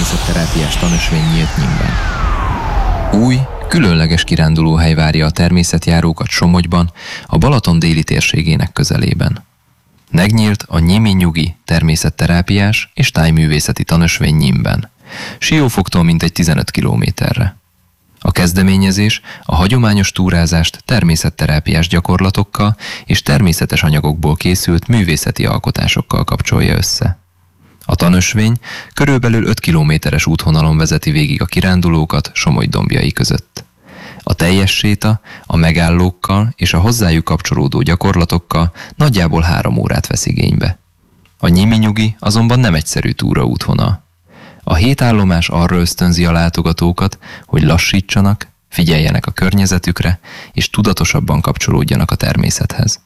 természetterápiás tanösvény nyílt Nyímben. Új, különleges kirándulóhely várja a természetjárókat Somogyban, a Balaton déli térségének közelében. Megnyílt a Nyimi Nyugi természetterápiás és tájművészeti tanösvény Nyímben, Siófoktól mintegy 15 kilométerre. A kezdeményezés a hagyományos túrázást természetterápiás gyakorlatokkal és természetes anyagokból készült művészeti alkotásokkal kapcsolja össze. A tanösvény körülbelül 5 kilométeres útvonalon vezeti végig a kirándulókat Somogy dombjai között. A teljes séta a megállókkal és a hozzájuk kapcsolódó gyakorlatokkal nagyjából 3 órát vesz igénybe. A Nyimi Nyugi azonban nem egyszerű túraútvonal. A 7 állomás arra ösztönzi a látogatókat, hogy lassítsanak, figyeljenek a környezetükre, és tudatosabban kapcsolódjanak a természethez.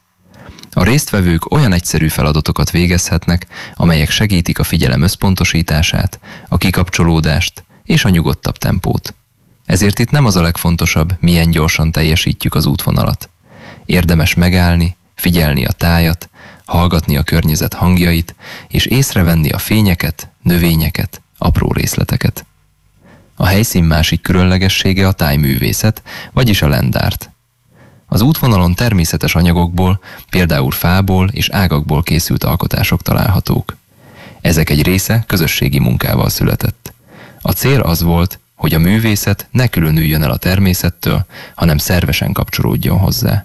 A résztvevők olyan egyszerű feladatokat végezhetnek, amelyek segítik a figyelem összpontosítását, a kikapcsolódást és a nyugodtabb tempót. Ezért itt nem az a legfontosabb, milyen gyorsan teljesítjük az útvonalat. Érdemes megállni, figyelni a tájat, hallgatni a környezet hangjait, és észrevenni a fényeket, növényeket, apró részleteket. A helyszín másik különlegessége a tájművészet, vagyis a land art. Az útvonalon természetes anyagokból, például fából és ágakból készült alkotások találhatók. Ezek egy része közösségi munkával született. A cél az volt, hogy a művészet ne különüljön el a természettől, hanem szervesen kapcsolódjon hozzá.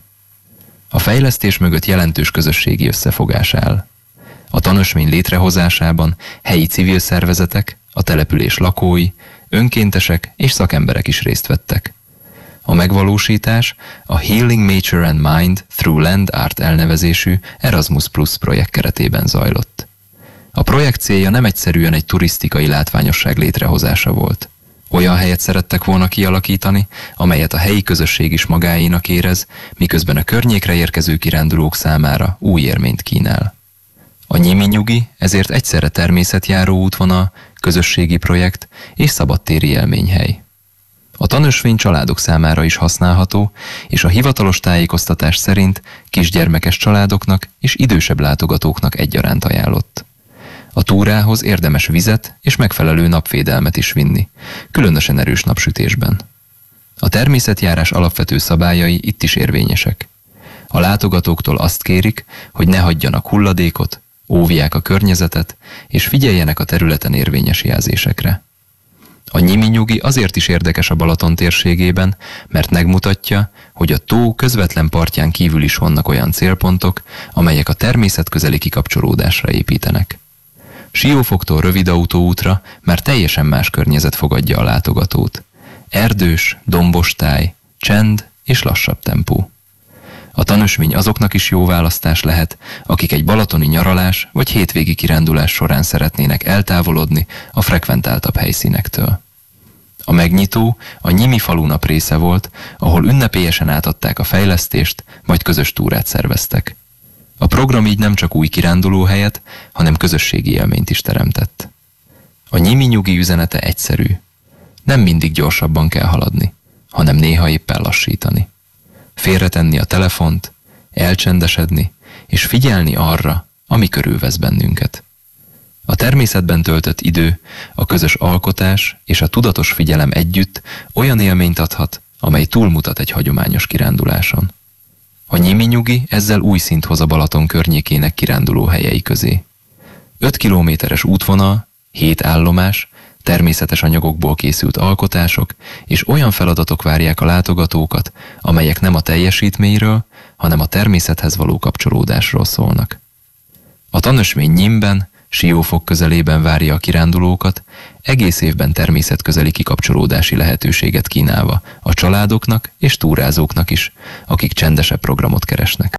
A fejlesztés mögött jelentős közösségi összefogás áll. A tanösvény létrehozásában helyi civil szervezetek, a település lakói, önkéntesek és szakemberek is részt vettek. A megvalósítás a Healing Nature and Mind Through Land Art elnevezésű Erasmus Plus projekt keretében zajlott. A projekt célja nem egyszerűen egy turisztikai látványosság létrehozása volt. Olyan helyet szerettek volna kialakítani, amelyet a helyi közösség is magáénak érez, miközben a környékre érkező kirándulók számára új élményt kínál. A Nyimi Nyugi ezért egyszerre természetjáró útvonal, közösségi projekt és szabadtéri élményhely. A tanösvény családok számára is használható, és a hivatalos tájékoztatás szerint kisgyermekes családoknak és idősebb látogatóknak egyaránt ajánlott. A túrához érdemes vizet és megfelelő napvédelmet is vinni, különösen erős napsütésben. A természetjárás alapvető szabályai itt is érvényesek. A látogatóktól azt kérik, hogy ne hagyjanak hulladékot, óvják a környezetet, és figyeljenek a területen érvényes jelzésekre. A Nyimi Nyugi azért is érdekes a Balaton térségében, mert megmutatja, hogy a tó közvetlen partján kívül is vannak olyan célpontok, amelyek a természet közeli kikapcsolódásra építenek. Siófoktól rövid autóútra már teljesen más környezet fogadja a látogatót. Erdős, dombos táj, csend és lassabb tempó. A tanösvény azoknak is jó választás lehet, akik egy balatoni nyaralás vagy hétvégi kirándulás során szeretnének eltávolodni a frekventáltabb helyszínektől. A megnyitó a Nyimi falunap része volt, ahol ünnepélyesen átadták a fejlesztést, majd közös túrát szerveztek. A program így nem csak új kirándulóhelyet, hanem közösségi élményt is teremtett. A Nyimi Nyugi üzenete egyszerű. Nem mindig gyorsabban kell haladni, hanem néha éppen lassítani. Félretenni a telefont, elcsendesedni, és figyelni arra, ami körülvesz bennünket. A természetben töltött idő, a közös alkotás és a tudatos figyelem együtt olyan élményt adhat, amely túlmutat egy hagyományos kiránduláson. A Nyimi Nyugi ezzel új szint hoz a Balaton környékének kiránduló helyei közé. 5 kilométeres útvonal, 7 állomás, természetes anyagokból készült alkotások és olyan feladatok várják a látogatókat, amelyek nem a teljesítményről, hanem a természethez való kapcsolódásról szólnak. A tanösvény Nyímben, Siófok közelében várja a kirándulókat, egész évben természetközeli kikapcsolódási lehetőséget kínálva a családoknak és túrázóknak is, akik csendesebb programot keresnek.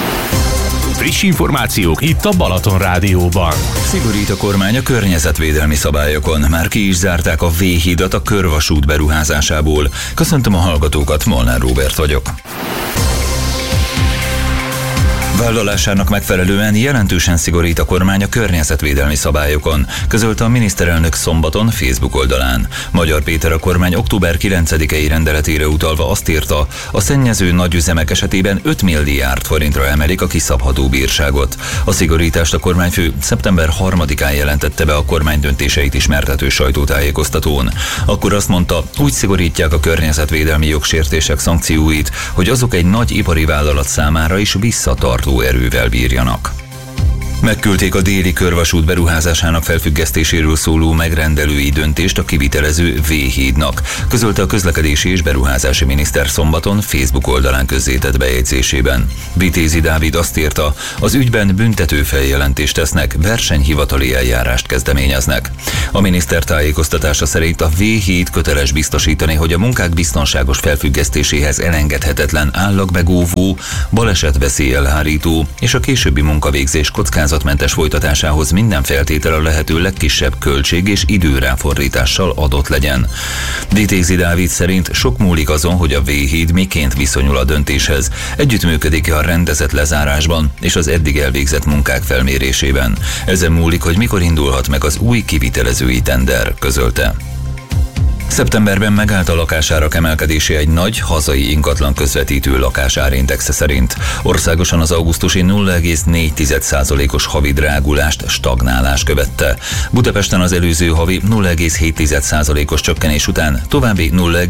Friss információk itt a Balaton Rádióban. Szigorít a kormány a környezetvédelmi szabályokon. Már ki is zárták a V-hidat a körvasút beruházásából. Köszöntöm a hallgatókat, Molnár Róbert vagyok. Vállalásának megfelelően jelentősen szigorít a kormány a környezetvédelmi szabályokon, közölte a miniszterelnök szombaton Facebook oldalán. Magyar Péter a kormány október 9-i rendeletére utalva azt írta, a szennyező nagyüzemek esetében 5 milliárd forintra emelik a kiszabható bírságot. A szigorítást a kormányfő szeptember 3-án jelentette be a kormány döntéseit ismertető sajtótájékoztatón. Akkor azt mondta, úgy szigorítják a környezetvédelmi jogsértések szankcióit, hogy azok egy nagy ipari vállalat számára is visszatartó erővel bírjanak. Megküldték a déli körvasút beruházásának felfüggesztéséről szóló megrendelői döntést a kivitelező V-hídnak, közölte a közlekedési és beruházási miniszter szombaton Facebook oldalán közzétett bejegyzésében. Vitézi Dávid azt írta, az ügyben büntető feljelentést tesznek, versenyhivatali eljárást kezdeményeznek. A miniszter tájékoztatása szerint a V-híd köteles biztosítani, hogy a munkák biztonságos felfüggesztéséhez elengedhetetlen állagmegóvó, balesetveszély elhárító és a későbbi munkavégzés kockázatmentes folytatásához minden feltétel a lehető legkisebb költség és időráfordítással adott legyen. Vitézi Dávid szerint sok múlik azon, hogy a V-híd miként viszonyul a döntéshez, együttműködik-e a rendezett lezárásban és az eddig elvégzett munkák felmérésében. Ezen múlik, hogy mikor indulhat meg az új kivitelezői tender, közölte. Szeptemberben megállt a lakásárak emelkedése egy nagy hazai ingatlan közvetítő lakásárindexe szerint. Országosan az augusztusi 0,4%-os havi drágulást stagnálás követte. Budapesten az előző havi 0,7%-os csökkenés után további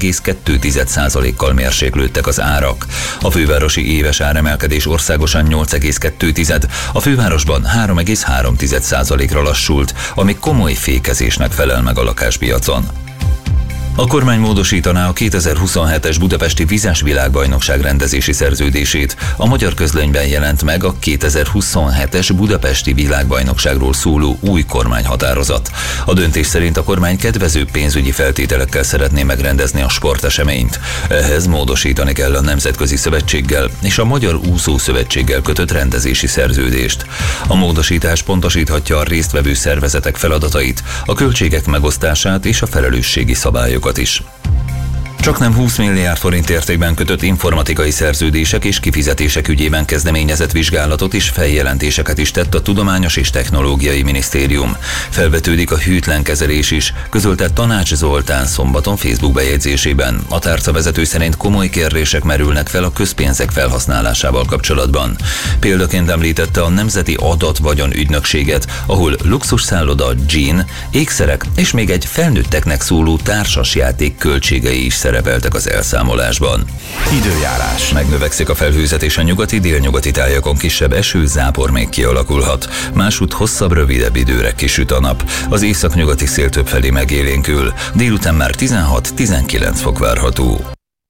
0,2%-kal mérséklődtek az árak. A fővárosi éves áremelkedés országosan 8,2%, a fővárosban 3,3%-ra lassult, ami komoly fékezésnek felel meg a lakáspiacon. A kormány módosítaná a 2027-es budapesti vizes világbajnokság rendezési szerződését. A Magyar Közlönyben jelent meg a 2027-es budapesti világbajnokságról szóló új kormányhatározat. A döntés szerint a kormány kedvező pénzügyi feltételekkel szeretné megrendezni a sporteseményt. Ehhez módosítani kell a Nemzetközi Szövetséggel és a Magyar Úszó Szövetséggel kötött rendezési szerződést. A módosítás pontosíthatja a résztvevő szervezetek feladatait, a költségek megosztását és a felelősségi szabályokat is. Csaknem 20 milliárd forint értékben kötött informatikai szerződések és kifizetések ügyében kezdeményezett vizsgálatot és feljelentéseket is tett a Tudományos és Technológiai Minisztérium. Felvetődik a hűtlen kezelés is, közölte Tanács Zoltán szombaton Facebook bejegyzésében. A tárcavezető szerint komoly kérdések merülnek fel a közpénzek felhasználásával kapcsolatban. Példaként említette a Nemzeti Adatvagyon Ügynökséget, ahol luxusszálloda, gin, ékszerek és még egy felnőtteknek szóló társasjáték költségei is szerepeltek az elszámolásban. Időjárás. Megnövekszik a felhőzet, a nyugati, délnyugati tájakon kisebb eső, zápor még kialakulhat. Másút hosszabb, rövidebb időre kisüt a nap. Az északnyugati szél többfelé megélénkül. Délután már 16-19 fok várható.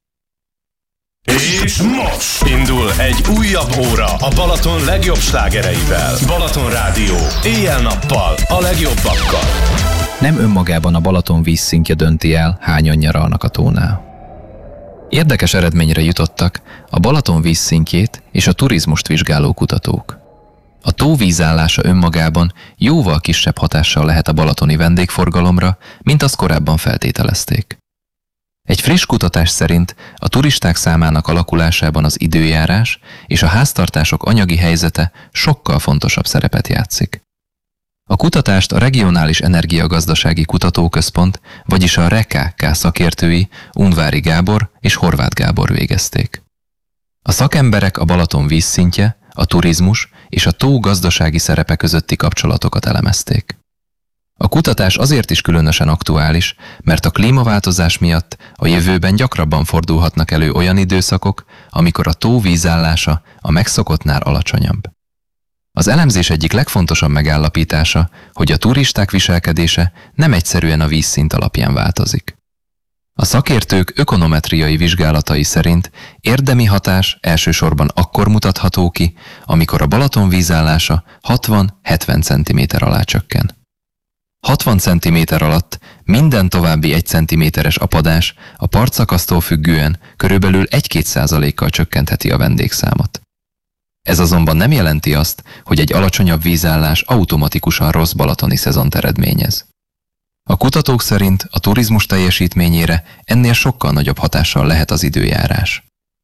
És most indul egy újabb óra a Balaton legjobb slágereivel. Balaton Rádió. Éjjel-nappal a legjobbakkal. Nem önmagában a Balaton vízszintje dönti el, hányan nyaralnak a tónál. Érdekes eredményre jutottak a Balaton vízszintjét és a turizmust vizsgáló kutatók. A tó vízállása önmagában jóval kisebb hatással lehet a balatoni vendégforgalomra, mint azt korábban feltételezték. Egy friss kutatás szerint a turisták számának alakulásában az időjárás és a háztartások anyagi helyzete sokkal fontosabb szerepet játszik. A kutatást a Regionális Energiagazdasági Kutatóközpont, vagyis a REKK szakértői Unvári Gábor és Horváth Gábor végezték. A szakemberek a Balaton vízszintje, a turizmus és a tó gazdasági szerepe közötti kapcsolatokat elemezték. A kutatás azért is különösen aktuális, mert a klímaváltozás miatt a jövőben gyakrabban fordulhatnak elő olyan időszakok, amikor a tó vízállása a megszokottnál alacsonyabb. Az elemzés egyik legfontosabb megállapítása, hogy a turisták viselkedése nem egyszerűen a vízszint alapján változik. A szakértők ökonometriai vizsgálatai szerint érdemi hatás elsősorban akkor mutatható ki, amikor a Balaton vízállása 60-70 cm alá csökken. 60 cm alatt minden további 1 cm-es apadás a partszakasztól függően körülbelül 1-2%-kal csökkentheti a vendégszámot. Ez azonban nem jelenti azt, hogy egy alacsonyabb vízállás automatikusan rossz balatoni szezont eredményez. A kutatók szerint a turizmus teljesítményére ennél sokkal nagyobb hatással lehet az időjárás.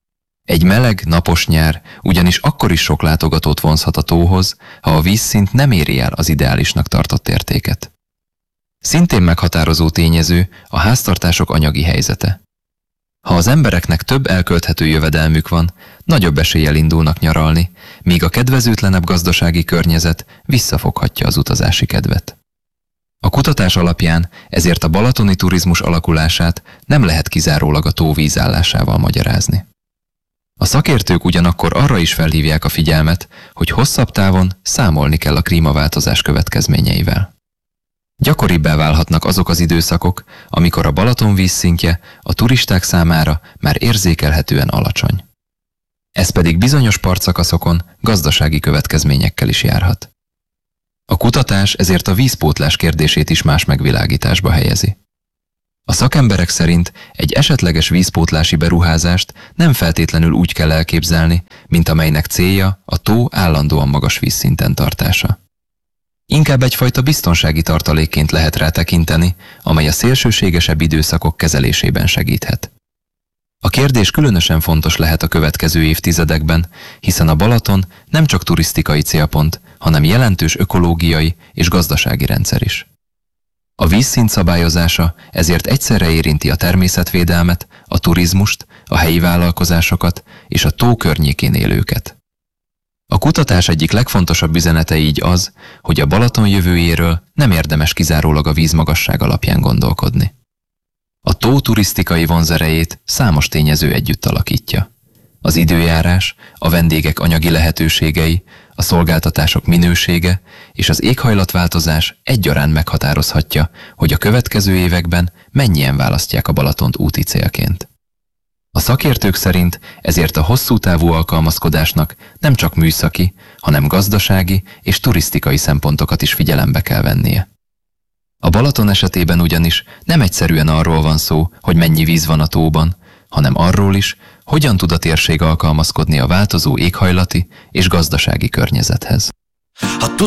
Egy meleg, napos nyár ugyanis akkor is sok látogatót vonzhat a tóhoz, ha a vízszint nem éri el az ideálisnak tartott értéket. Szintén meghatározó tényező a háztartások anyagi helyzete. Ha az embereknek több elkölthető jövedelmük van, nagyobb eséllyel indulnak nyaralni, míg a kedvezőtlenebb gazdasági környezet visszafoghatja az utazási kedvet. A kutatás alapján ezért a balatoni turizmus alakulását nem lehet kizárólag a tó vízállásával magyarázni. A szakértők ugyanakkor arra is felhívják a figyelmet, hogy hosszabb távon számolni kell a klímaváltozás következményeivel. Gyakoribbá válhatnak azok az időszakok, amikor a Balaton vízszintje a turisták számára már érzékelhetően alacsony. Ez pedig bizonyos partszakaszokon gazdasági következményekkel is járhat. A kutatás ezért a vízpótlás kérdését is más megvilágításba helyezi. A szakemberek szerint egy esetleges vízpótlási beruházást nem feltétlenül úgy kell elképzelni, mint amelynek célja a tó állandóan magas vízszinten tartása. Inkább egyfajta biztonsági tartalékként lehet rá tekinteni, amely a szélsőségesebb időszakok kezelésében segíthet. A kérdés különösen fontos lehet a következő évtizedekben, hiszen a Balaton nem csak turisztikai célpont, hanem jelentős ökológiai és gazdasági rendszer is. A vízszint szabályozása ezért egyszerre érinti a természetvédelmet, a turizmust, a helyi vállalkozásokat és a tó környékén élőket. A kutatás egyik legfontosabb üzenete így az, hogy a Balaton jövőjéről nem érdemes kizárólag a vízmagasság alapján gondolkodni. A tó turisztikai vonzerejét számos tényező együtt alakítja. Az időjárás, a vendégek anyagi lehetőségei, a szolgáltatások minősége és az éghajlatváltozás egyaránt meghatározhatja, hogy a következő években mennyien választják a Balatont úti célként. A szakértők szerint ezért a hosszú távú alkalmazkodásnak nem csak műszaki, hanem gazdasági és turisztikai szempontokat is figyelembe kell vennie. A Balaton esetében ugyanis nem egyszerűen arról van szó, hogy mennyi víz van a tóban, hanem arról is, hogyan tud a térség alkalmazkodni a változó éghajlati és gazdasági környezethez. Ha